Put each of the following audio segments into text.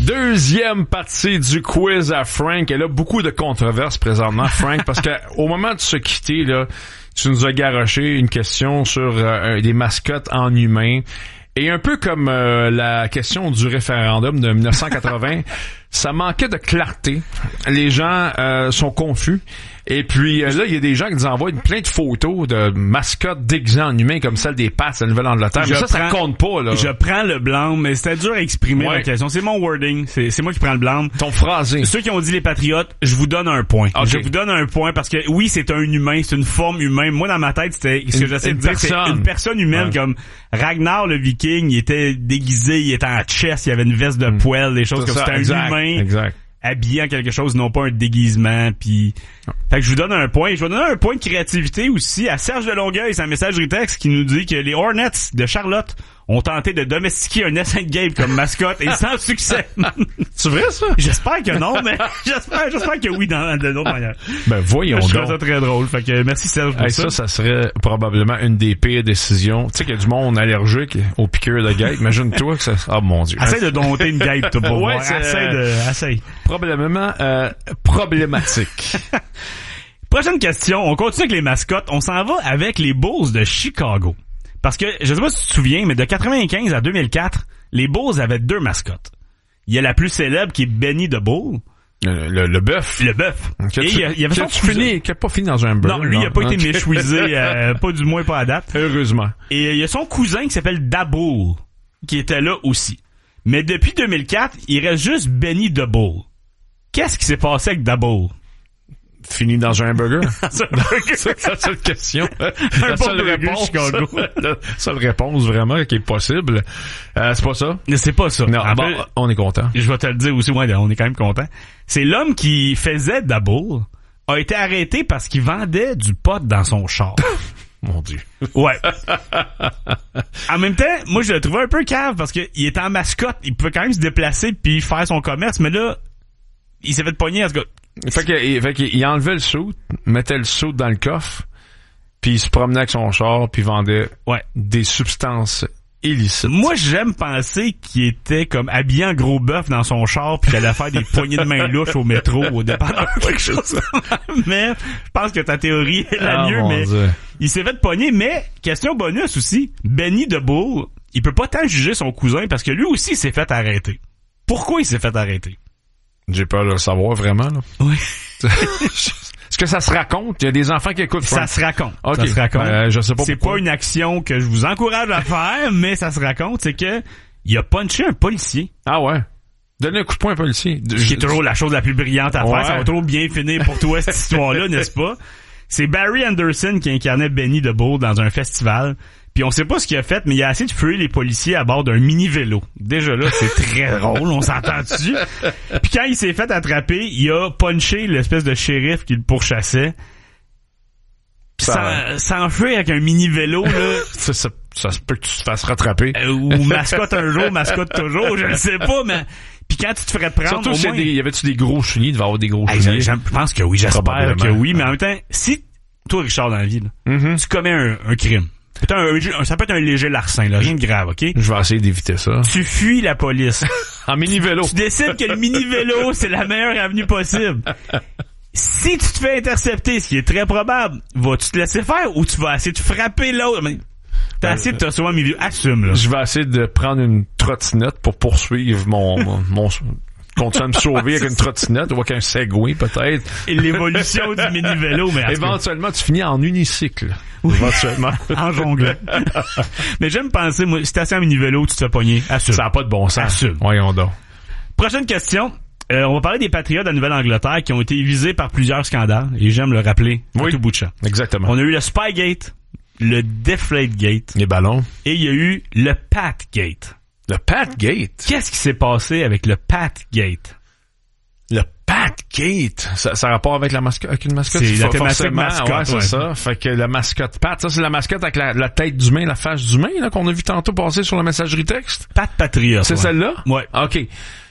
Deuxième partie du quiz à Frank. Et là, beaucoup de controverses présentement, Frank, parce que au moment de se quitter, là, tu nous as garoché une question sur des mascottes en humain. Et un peu comme la question du référendum de 1980, ça manquait de clarté. Les gens sont confus. Et puis là, il y a des gens qui nous envoient plein de photos de mascottes déguisées en humains comme celle des Pats de la Nouvelle-Angleterre. Mais ça compte pas, là. Je prends le blâme, mais c'était dur à exprimer la question. C'est mon wording. C'est moi qui prends le blâme. Ton phrasé. Ceux qui ont dit les patriotes, je vous donne un point. Okay. Je vous donne un point parce que oui, c'est un humain, c'est une forme humaine. Moi, dans ma tête, c'était ce que j'essaie de dire, c'est une personne humaine comme Ragnar le Viking. Il était déguisé, il était en chess, il avait une veste de poêle, des choses comme ça. C'était un humain. Exact. Habillé en quelque chose, non pas un déguisement, puis fait que je vous donne un point. Je vais donner un point de créativité aussi à Serge de Longueuil, c'est un messagerie texte qui nous dit que les Hornets de Charlotte ont tenté de domestiquer un St. Gabe comme mascotte et sans succès. C'est vrai, ça? J'espère que non, mais j'espère que oui de d'autres manières. Ben, voyons donc. Je trouve ça très drôle. Fait que merci Serge pour ça. Ça serait probablement une des pires décisions. Tu sais qu'il y a du monde allergique aux piqûres de guêpe. Imagine-toi que ça... Ah, mon Dieu. Essaye de dompter une guêpe, toi, pour voir. Essaye. Probablement problématique. Prochaine question. On continue avec les mascottes. On s'en va avec les Bulls de Chicago. Parce que, je sais pas si tu te souviens, mais de 95 à 2004, les Bulls avaient 2 mascottes. Il y a la plus célèbre qui est Benny the Bull. Le bœuf. Le bœuf. Et il y avait qui a pas fini dans un burger. Non, lui, il a pas été méchouisé, pas du moins pas à date. Heureusement. Et il y a son cousin qui s'appelle Dabull, qui était là aussi. Mais depuis 2004, il reste juste Benny the Bull. Qu'est-ce qui s'est passé avec Dabull? Fini dans un burger? C'est la seule question. La seule réponse. La seule réponse vraiment qui est possible. C'est pas ça? C'est pas ça. Non, bon, on est content. Je vais te le dire aussi, on est quand même content. C'est l'homme qui faisait Dabull a été arrêté parce qu'il vendait du pot dans son char. Mon Dieu. Ouais. En même temps, moi je le trouvais un peu cave parce que il était en mascotte, il pouvait quand même se déplacer puis faire son commerce, mais là, il s'est fait pogner à ce gars. Fait qu'il enlevait le saut, mettait le saut dans le coffre, puis il se promenait avec son char, puis vendait des substances illicites. Moi, j'aime penser qu'il était comme habillé en gros bœuf dans son char, puis qu'il allait faire des poignées de main louches au métro, au dépanneur, quelque chose. Mais je pense que ta théorie est la mieux, mais il s'est fait pogner. Mais, question bonus aussi, Benny the Bull, il peut pas tant juger son cousin parce que lui aussi s'est fait arrêter. Pourquoi il s'est fait arrêter? J'ai peur de le savoir vraiment, là. Oui. Est-ce que ça se raconte? Il y a des enfants qui écoutent. Ça se raconte. Okay. Ça se raconte. Je sais pas. C'est pas une action que je vous encourage à faire, mais ça se raconte. C'est que il a punché un policier. Ah ouais. Donner un coup de poing à un policier. C'est toujours la chose la plus brillante à faire. Ça va trop bien finir pour toi, cette histoire-là, n'est-ce pas? C'est Barry Anderson qui incarnait Benny the Bull dans un festival. Puis on sait pas ce qu'il a fait, mais il a essayé de fuir les policiers à bord d'un mini-vélo. Déjà là, c'est très drôle, on s'entend dessus. Puis quand il s'est fait attraper, il a punché l'espèce de shérif qui le pourchassait. S'enfuir avec un mini-vélo, là... ça se peut que tu te fasses rattraper. Ou mascotte un jour, mascotte toujours, je ne sais pas, mais... Puis quand tu te ferais prendre, surtout, au moins... y avait-tu des gros chenilles? Il devait y avoir des gros chenilles. Je pense que oui, j'espère que oui, mais en même temps, si toi, Richard, dans la vie, là, tu commets un crime, ça peut être un léger larcin, là, rien de grave, OK? Je vais essayer d'éviter ça. Tu fuis la police. En mini-vélo. Tu décides que le mini-vélo, c'est la meilleure avenue possible. Si tu te fais intercepter, ce qui est très probable, vas-tu te laisser faire ou tu vas essayer de frapper l'autre? T'as essayé de te sauver en milieu. Assume, là. Je vais essayer de prendre une trottinette pour poursuivre mon continuer à me sauver avec une trottinette ou avec un Segway, peut-être. Et l'évolution du mini-vélo, mais... Éventuellement, tu finis en unicycle. Oui. Éventuellement. En jonglant. Mais j'aime penser, moi, si t'es assis en mini-vélo, tu te fais pogner. Assume. Ça n'a pas de bon sens. Assume. Voyons donc. Prochaine question. On va parler des patriotes de la Nouvelle-Angleterre qui ont été visés par plusieurs scandales. Et j'aime le rappeler à tout bout de champ. Exactement. On a eu le Spygate, le Deflategate. Les ballons. Et il y a eu le Patgate. Le Patgate? Qu'est-ce qui s'est passé avec le Patgate? Le Patgate? Ça a rapport avec la mascotte, avec une mascotte? C'est la thématique mascotte. Ouais, c'est ça. Fait que la mascotte Pat, ça c'est la mascotte avec la tête d'humain, la face d'humain, là, qu'on a vu tantôt passer sur la messagerie texte? Pat Patriote. C'est celle-là? Ouais. OK.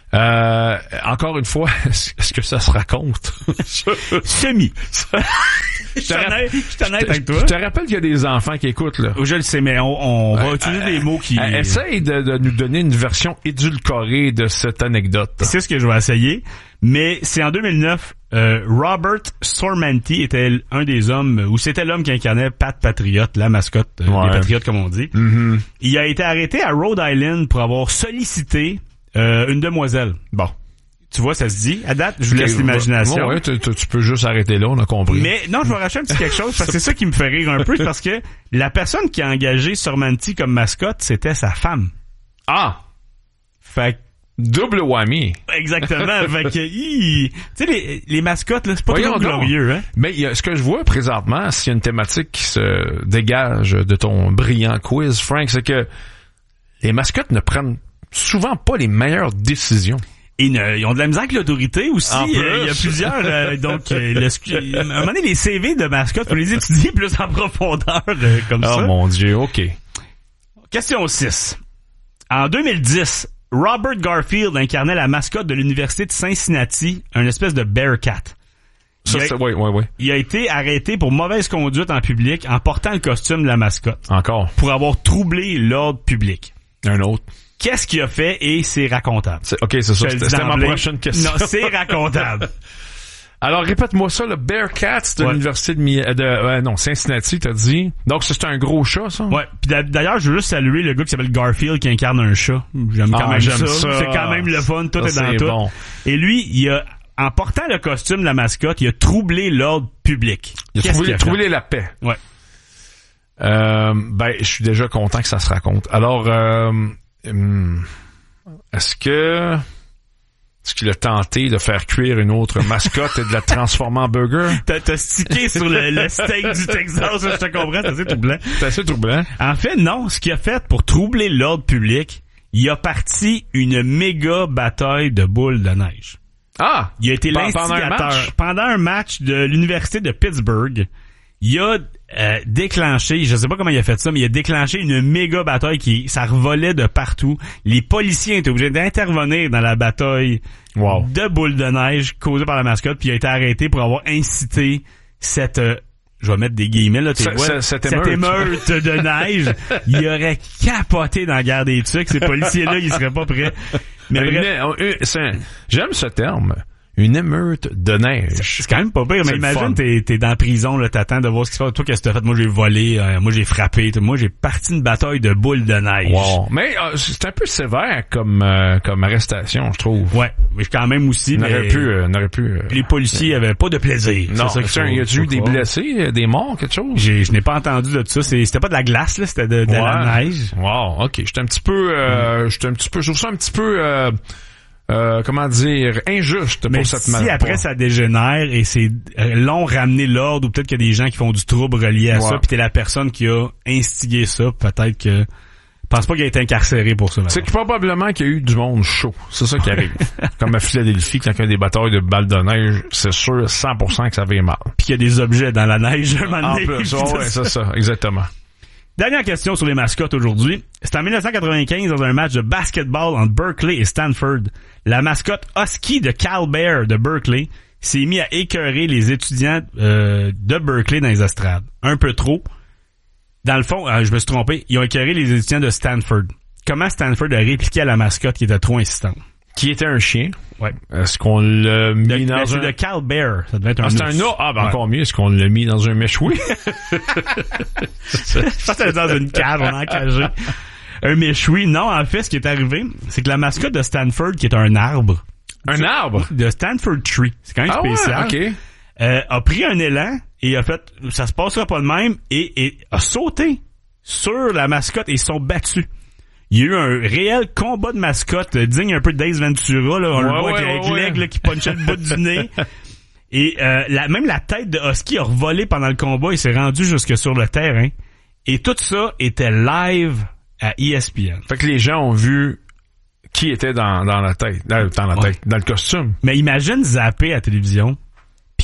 Encore une fois, est-ce que ça se raconte? Semi. Je t'en ai avec toi. Je te rappelle qu'il y a des enfants qui écoutent, là. Je le sais, mais on va utiliser des mots qui... Essaye de nous donner une version édulcorée de cette anecdote. C'est ce que je vais essayer. Mais c'est en 2009, Robert Stormanti était un des hommes, ou c'était l'homme qui incarnait Pat Patriot, la mascotte des Patriotes, comme on dit. Mm-hmm. Il a été arrêté à Rhode Island pour avoir sollicité une demoiselle. Bon. Tu vois, ça se dit. À date, je vous laisse l'imagination. Ouais, tu peux juste arrêter là, on a compris. Mais non, je vais racheter un petit quelque chose, parce que c'est ça qui me fait rire un peu, parce que la personne qui a engagé Stormanti comme mascotte, c'était sa femme. Ah! Fait que double whammy. Exactement. Fait que, tu sais, les mascottes, là, c'est pas trop glorieux, hein. Mais ce que je vois présentement, s'il y a une thématique qui se dégage de ton brillant quiz, Frank, c'est que les mascottes ne prennent souvent pas les meilleures décisions. Et ils ont de la misère avec l'autorité aussi. Il y a plusieurs. Donc, à un moment donné, les CV de mascottes, faut les étudier plus en profondeur comme ça. Oh mon Dieu, OK. Question 6. En 2010, Robert Garfield incarnait la mascotte de l'université de Cincinnati, un espèce de Bearcat. Oui. Il a été arrêté pour mauvaise conduite en public en portant le costume de la mascotte. Encore. Pour avoir troublé l'ordre public. Un autre. Qu'est-ce qu'il a fait et c'est racontable. OK, c'est ça. C'était ma prochaine question. Non, c'est racontable. Alors, répète-moi ça, le Bearcats de l'université de Cincinnati, t'as dit. Donc, c'est un gros chat, ça? Ouais. Puis d'ailleurs, je veux juste saluer le gars qui s'appelle Garfield qui incarne un chat. J'aime quand même ça. C'est quand même le fun. Tout est dans tout. Bon. Et lui, en portant le costume de la mascotte, il a troublé l'ordre public. Il a troublé la paix. Ouais. Je suis déjà content que ça se raconte. Alors, est-ce qu'il a tenté de faire cuire une autre mascotte et de la transformer en burger? T'as stické sur le steak du Texas, je te comprends, c'est assez troublant. C'est assez troublant. En fait, non. Ce qu'il a fait pour troubler l'ordre public, il a parti une méga bataille de boules de neige. Ah! Il a été l'instigateur. Pendant un match de l'université de Pittsburgh, il a déclenché, je sais pas comment il a fait ça, mais il a déclenché une méga bataille ça revolait de partout. Les policiers étaient obligés d'intervenir dans la bataille de boules de neige causée par la mascotte, puis il a été arrêté pour avoir incité cette je vais mettre des guillemets là, cette émeute de neige. Il aurait capoté dans la guerre des tucs. Ces policiers-là, ils seraient pas prêts. Mais j'aime ce terme. Une émeute de neige. C'est quand même pas pire, mais imagine, t'es dans la prison, là, t'attends de voir ce qui se passe. Toi, qu'est-ce que t'as fait? Moi, j'ai volé, moi, j'ai frappé. Moi, j'ai parti une bataille de boules de neige. Wow. Mais c'est un peu sévère comme arrestation, je trouve. Ouais, mais quand même aussi. N'aurait pu. Les policiers avaient pas de plaisir. Non, y a-tu eu des blessés, des morts, quelque chose? Je n'ai pas entendu de ça. C'était pas de la glace, là, c'était de la neige. Wow, ok. Je trouve ça un petit peu comment dire, injuste pour cette maladie. Si après ça dégénère et c'est long ramener l'ordre, ou peut-être qu'il y a des gens qui font du trouble relié à ça, puis t'es la personne qui a instigé ça, peut-être que... Je pense pas qu'il a été incarcéré pour ça. C'est probablement qu'il y a eu du monde chaud. C'est ça qui arrive. Comme à Philadelphie, quand il y a des batailles de balles de neige, c'est sûr 100% que ça va mal. Puis qu'il y a des objets dans la neige. En plus, ouais, c'est ça, exactement. Dernière question sur les mascottes aujourd'hui. C'est en 1995 dans un match de basketball entre Berkeley et Stanford. La mascotte Husky de Cal Bear de Berkeley s'est mis à écœurer les étudiants de Berkeley dans les estrades. Un peu trop. Dans le fond, je me suis trompé, ils ont écœuré les étudiants de Stanford. Comment Stanford a répliqué à la mascotte qui était trop insistante? Qui était un chien. Ouais. Est-ce qu'on l'a mis dans c'est de Cal Bear. Ça devait être un c'est un ours. Ah, encore mieux. Est-ce qu'on l'a mis dans un méchoui? Je pense que c'était dans une cave, on a encagé. Un méchoui. Non, en fait, ce qui est arrivé, c'est que la mascotte de Stanford, qui est un arbre. Un arbre? De Stanford Tree. C'est quand même spécial. OK. A pris un élan et a fait, ça se passera pas de même, et a sauté sur la mascotte et ils se sont battus. Il y a eu un réel combat de mascotte digne un peu de Days Ventura, là. On le voit avec l'aigle qui punchait le bout du nez. Et même la tête de Husky a revolé pendant le combat et s'est rendu jusque sur le terrain. Et tout ça était live à ESPN. Fait que les gens ont vu qui était dans la tête, dans le costume. Mais imagine zapper à la télévision puis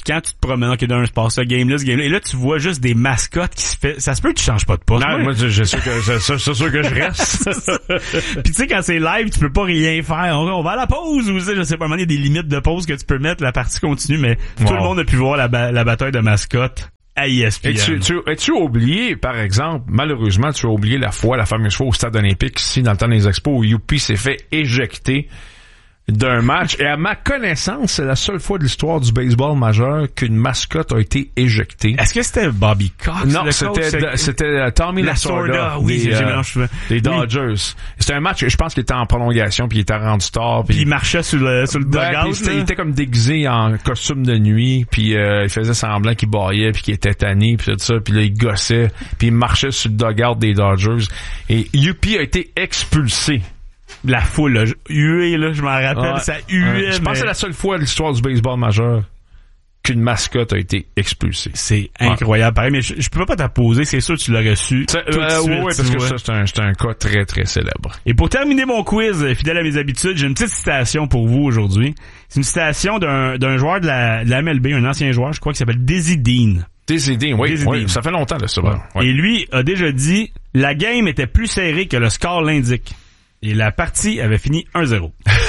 quand tu te promènes, ok, d'un, je passe ce game-là, et là, tu vois juste des mascottes qui se fait, ça se peut que tu changes pas de poste. Non, moi, c'est sûr que je reste. Puis tu sais, quand c'est live, tu peux pas rien faire. On va à la pause, ou je sais pas, il y a des limites de pause que tu peux mettre, la partie continue, mais tout le monde a pu voir la bataille de mascottes à ESPN. Et tu as oublié, par exemple, malheureusement, tu as oublié la fameuse fois au Stade olympique, ici, dans le temps des expos, où Youpi s'est fait éjecter d'un match. Et à ma connaissance, c'est la seule fois de l'histoire du baseball majeur qu'une mascotte a été éjectée. Est-ce que c'était Bobby Cox? Non, c'était Tommy Lasorda. Oui, des Dodgers. C'était un match, je pense qu'il était en prolongation, puis il était rendu tard. Puis il marchait sur le dugout. Il était comme déguisé en costume de nuit, puis il faisait semblant qu'il baillait, puis qu'il était tanné, puis tout ça, puis là il gossait, puis il marchait sur le dugout des Dodgers. Et Youpi a été expulsé. La foule, là, huée, là, je m'en rappelle, ça huait. Je pense que c'est la seule fois de l'histoire du baseball majeur qu'une mascotte a été expulsée. C'est incroyable. Pareil, mais je peux pas t'apposer, c'est sûr que tu l'as reçu. Oui, parce que ça, c'est un cas très, très célèbre. Et pour terminer mon quiz, fidèle à mes habitudes, j'ai une petite citation pour vous aujourd'hui. C'est une citation d'un joueur de la MLB, un ancien joueur, je crois, qui s'appelle Dizzy Dean. Dizzy Dean, oui, ça fait longtemps de ça. Ouais. Et lui a déjà dit, la game était plus serrée que le score l'indique. Et la partie avait fini 1-0.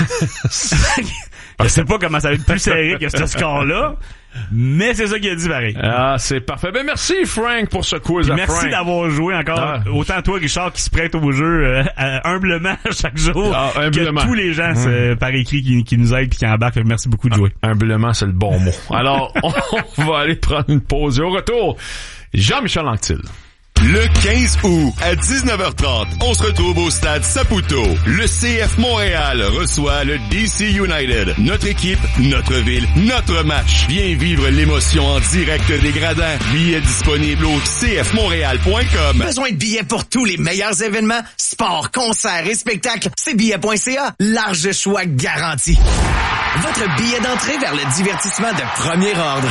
Je sais pas comment ça va être plus serré que ce score-là, mais c'est ça qu'il a dit pareil. Ah, c'est parfait. Ben merci Frank pour ce quiz. Merci d'avoir joué encore. Autant toi, Richard, qui se prête au jeu humblement chaque jour, que tous les gens par écrit qui nous aident et qui embarquent. Merci beaucoup de jouer. Humblement, c'est le bon mot. Alors, on va aller prendre une pause. Et au retour, Jean-Michel Anctil. Le 15 août à 19h30, on se retrouve au stade Saputo. Le CF Montréal reçoit le DC United. Notre équipe, notre ville, notre match. Viens vivre l'émotion en direct des gradins. Billets disponibles au cfmontréal.com. Besoin de billets pour tous les meilleurs événements, sports, concerts et spectacles? C'est billets.ca. Large choix garanti. Votre billet d'entrée vers le divertissement de premier ordre.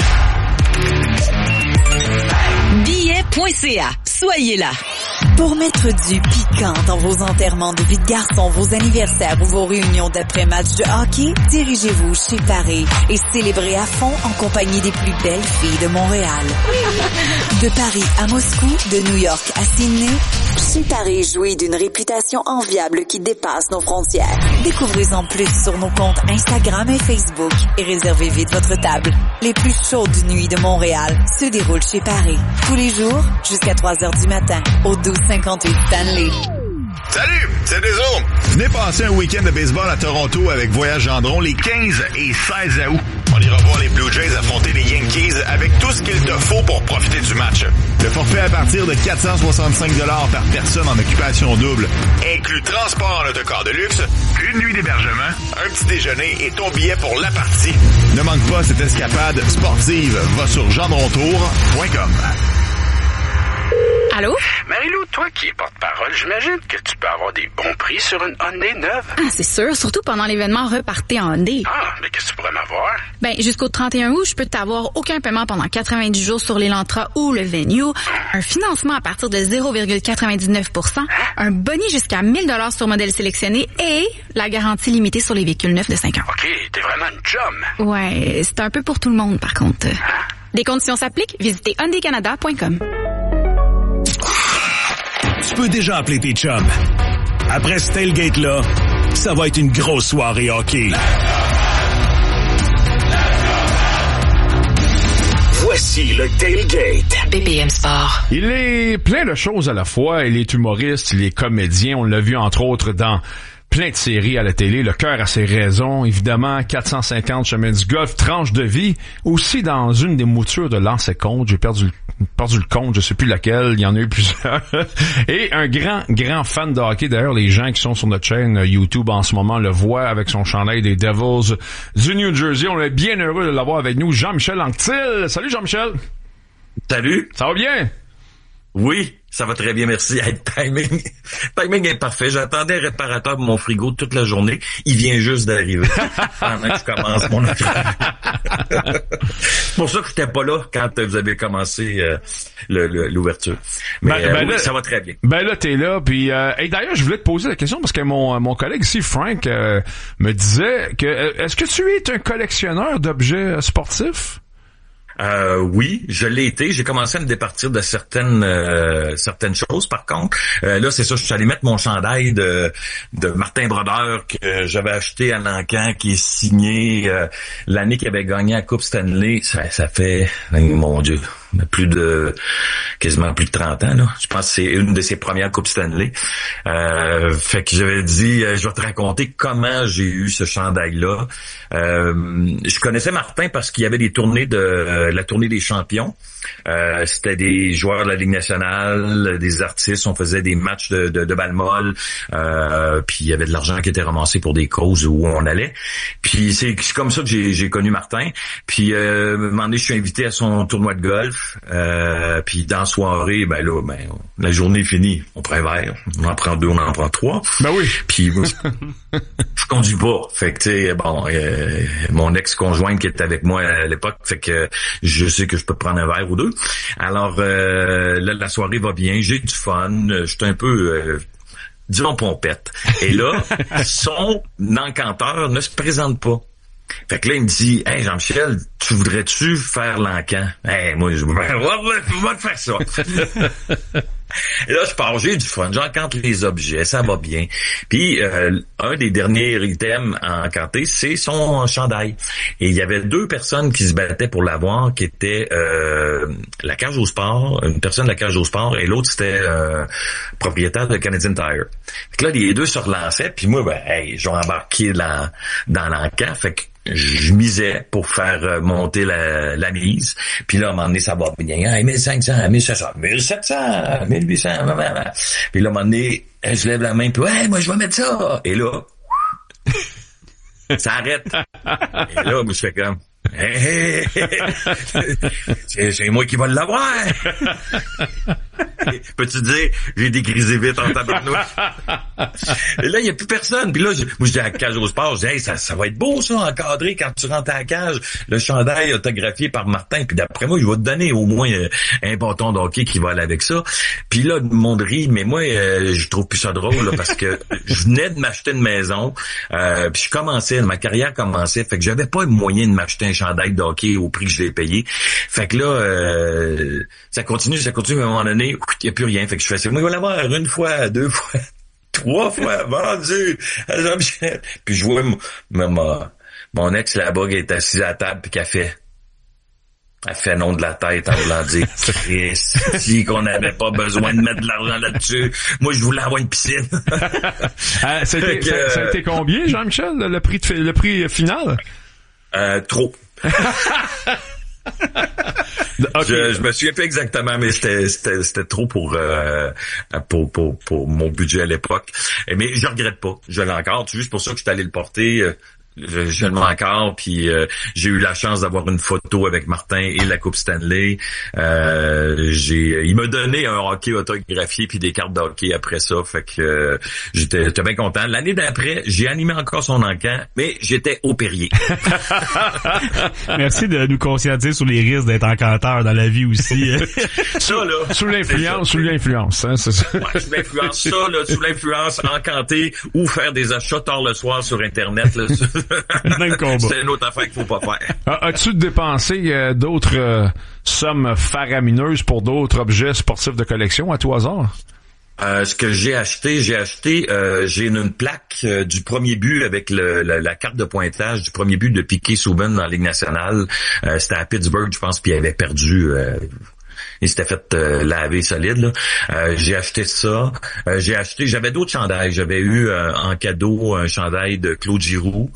Billets.ca. Soyez là. Pour mettre du piquant dans vos enterrements de vie de garçon, vos anniversaires ou vos réunions d'après-match de hockey, dirigez-vous chez Paris et célébrez à fond en compagnie des plus belles filles de Montréal. De Paris à Moscou, de New York à Sydney, chez Paris jouit d'une réputation enviable qui dépasse nos frontières. Découvrez-en plus sur nos comptes Instagram et Facebook et réservez vite votre table. Les plus chaudes nuits de Montréal se déroulent chez Paris. Tous les jours, jusqu'à 3h du matin, au 1258 Stanley. Salut, c'est Deso. Venez passer un week-end de baseball à Toronto avec Voyage Gendron les 15 et 16 août. On ira voir les Blue Jays affronter les Yankees avec tout ce qu'il te faut pour profiter du match. Le forfait à partir de 465 $ par personne en occupation double inclut transport en autocar de luxe, une nuit d'hébergement, un petit déjeuner et ton billet pour la partie. Ne manque pas cette escapade sportive. Va sur gendrontour.com. Allô? Marie-Lou, toi qui es porte-parole, j'imagine que tu peux avoir des bons prix sur une Hyundai neuve. Ah, c'est sûr, surtout pendant l'événement Repartez en Hyundai. Ah, mais qu'est-ce que tu pourrais m'avoir? Ben, jusqu'au 31 août, je peux t'avoir aucun paiement pendant 90 jours sur l'Elantra ou le Venue, un financement à partir de 0,99%, un boni jusqu'à 1000 $ sur modèle sélectionné et la garantie limitée sur les véhicules neufs de 5 ans. OK, t'es vraiment une chum. Ouais, c'est un peu pour tout le monde, par contre. Des conditions s'appliquent, visitez hyundaicanada.com. Tu peux déjà appeler tes chums. Après ce tailgate-là, ça va être une grosse soirée hockey. Voici le tailgate. BPM Sport. Il est plein de choses à la fois. Il est humoriste, il est comédien. On l'a vu entre autres dans plein de séries à la télé. Le cœur a ses raisons. Évidemment, 450 chemins du golf, tranche de vie. Aussi dans une des moutures de Lance et Compte. J'ai perdu le compte, je sais plus laquelle, il y en a eu plusieurs. Et un grand fan de hockey. D'ailleurs, les gens qui sont sur notre chaîne YouTube en ce moment le voient avec son chandail des Devils du New Jersey. On est bien heureux de l'avoir avec nous, Jean-Michel Anctil. Salut Jean-Michel. Salut. Ça va bien? Oui, ça va très bien, merci. Hey, timing est parfait. J'attendais un réparateur pour mon frigo toute la journée. Il vient juste d'arriver pendant que je commence mon entrevue. C'est pour ça que j'étais pas là quand vous avez commencé l'ouverture. Mais oui, là, ça va très bien. Ben là, t'es là. Puis et d'ailleurs, je voulais te poser la question parce que mon collègue ici, Frank, me disait que est-ce que tu es un collectionneur d'objets sportifs? Oui, je l'ai été. J'ai commencé à me départir de certaines choses. Par contre, là, c'est ça, je suis allé mettre mon chandail de Martin Brodeur que j'avais acheté à Lancan, qui est signé l'année qu'il avait gagné la Coupe Stanley. Ça fait, mon Dieu, quasiment plus de 30 ans, là. Je pense que c'est une de ses premières Coupes Stanley. Fait que j'avais dit, je vais te raconter comment j'ai eu ce chandail-là. Je connaissais Martin parce qu'il y avait des tournées la tournée des champions. C'était des joueurs de la Ligue nationale, des artistes, on faisait des matchs de balle molle, puis il y avait de l'argent qui était ramassé pour des causes où on allait. Puis c'est comme ça que j'ai connu Martin. Puis un moment donné, je suis invité à son tournoi de golf. Puis dans la soirée, la journée est finie. On prend un verre, on en prend 2, on en prend 3. Ben oui. Puis je conduis pas. Fait que tu sais, mon ex-conjointe qui était avec moi à l'époque, fait que je sais que je peux prendre un verre ou 2. Alors là, la soirée va bien, j'ai du fun, je suis un peu disons pompette. Et là, son encanteur ne se présente pas. Fait que là, il me dit, « Hey, Jean-Michel, tu voudrais-tu faire l'encan? » Hey, moi, je vais te faire ça. Et là, je pars, j'ai du fun, j'encante les objets, ça va bien. Puis, un des derniers items à encanter, c'est son chandail. Et il y avait 2 personnes qui se battaient pour l'avoir, qui étaient la cage au sport, une personne de la cage au sport, et l'autre, c'était propriétaire de Canadian Tire. Fait que là, les 2 se relançaient, puis moi, je vais embarquer dans l'encan. Fait que je misais pour faire monter la mise. Puis là, à un moment donné, ça va bien. Hey, 1500, 1600, 1700, 1800. Puis là, à un moment donné, je lève la main, puis hey, moi, je vais mettre ça. Et là, ça arrête. Et là, moi, je fais comme... Hey, c'est moi qui vais l'avoir. Peux-tu dire, j'ai dégrisé vite en tabarnouche. Et là, il n'y a plus personne. Puis là, moi, je dis à la cage au sport, je dis, hey, ça va être beau, ça, encadré quand tu rentres à la cage. Le chandail autographié par Martin. Puis d'après moi, il va te donner au moins un bâton de hockey qui va aller avec ça. Puis là, le monde rit, mais moi, je trouve plus ça drôle, là, parce que je venais de m'acheter une maison. Puis ma carrière commençait. Fait que j'avais pas moyen de m'acheter un chandail de hockey au prix que je l'ai payé. Fait que là, ça continue, mais à un moment donné, il n'y a plus rien. Fait que je fais ça. Moi, je vais l'avoir 1 fois, 2 fois, 3 fois, vendu. Puis je vois mon ex là-bas qui est assise à la table puis qu'elle fait non de la tête en voulant dire si qu'on n'avait pas besoin de mettre de l'argent là-dessus. Moi, je voulais avoir une piscine. Ça a été combien, Jean-Michel, le prix final? Trop. Okay. Je me souviens pas exactement, mais c'était trop pour mon budget à l'époque. Mais je regrette pas. Je l'ai encore. C'est juste pour ça que je suis allé le porter. Je le mets encore, puis j'ai eu la chance d'avoir une photo avec Martin et la Coupe Stanley. Il m'a donné un hockey autographié puis des cartes de hockey après ça, fait que j'étais bien content. L'année d'après, j'ai animé encore son encan, mais j'étais au Perrier. Merci de nous conscientiser sur les risques d'être encanteur dans la vie aussi. Ça là, sous l'influence, hein, c'est ça. Ouais, sous l'influence, ça là, sous l'influence, encanter ou faire des achats tard le soir sur Internet là. Même combat. C'est une autre affaire qu'il faut pas faire. As-tu dépensé d'autres sommes faramineuses pour d'autres objets sportifs de collection à tout hasard? Ce que j'ai acheté, j'ai une plaque du premier but avec la carte de pointage du premier but de Piquet Souben dans la Ligue nationale. C'était à Pittsburgh, je pense, puis il avait perdu. Il s'était fait laver solide, là. J'ai acheté ça. J'avais d'autres chandails. J'avais eu en cadeau un chandail de Claude Giroux.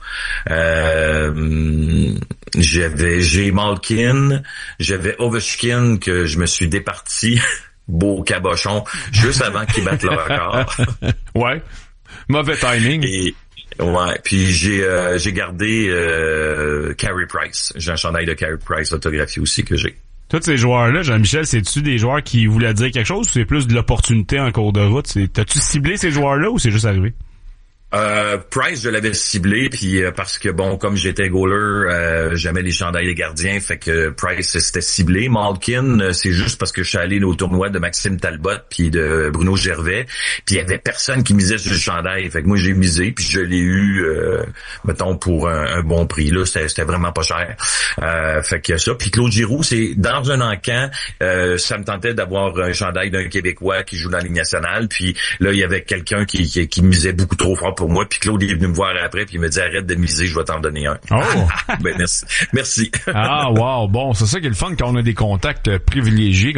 J'ai Malkin. J'avais Ovechkin que je me suis départi. Beau cabochon, juste avant qu'il batte le record. Ouais. Mauvais timing. Ouais, puis j'ai gardé Carey Price. J'ai un chandail de Carey Price autographié aussi que j'ai. Tous ces joueurs-là, Jean-Michel, c'est-tu des joueurs qui voulaient dire quelque chose ou c'est plus de l'opportunité en cours de route? T'as-tu ciblé ces joueurs-là ou c'est juste arrivé? Price, je l'avais ciblé, puis parce que bon, comme j'étais goaler, j'aimais les chandails des gardiens, fait que Price c'était ciblé. Malkin, c'est juste parce que je suis allé au tournoi de Maxime Talbot puis de Bruno Gervais, puis il y avait personne qui misait sur le chandail, fait que moi j'ai misé, puis je l'ai eu, mettons pour un bon prix là, c'était vraiment pas cher. Fait que ça, puis Claude Giroux, c'est dans un encan, ça me tentait d'avoir un chandail d'un Québécois qui joue dans la Ligue nationale, puis là il y avait quelqu'un qui misait beaucoup trop fort pour moi, puis Claude est venu me voir après, puis il me dit arrête de miser, je vais t'en donner un. Oh! Ben merci. Ah wow, bon, c'est ça qui est le fun quand on a des contacts privilégiés.